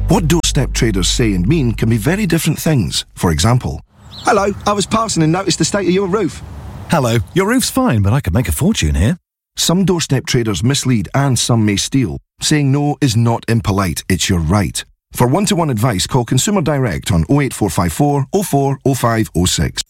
What doorstep traders say and mean can be very different things. For example, hello, I was passing and noticed the state of your roof. Hello, your roof's fine, but I could make a fortune here. Some doorstep traders mislead and some may steal. Saying no is not impolite, it's your right. For one-to-one advice, call Consumer Direct on 08454 04 05 06.